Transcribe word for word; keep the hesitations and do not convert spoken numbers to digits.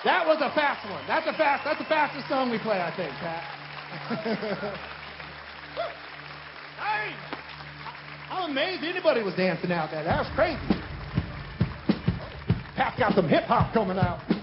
That was a fast one. That's a fast. That's the fastest song we play, I think, Pat. Hey, I'm amazed anybody was dancing out there. That was crazy. Pat's got some hip hop coming out.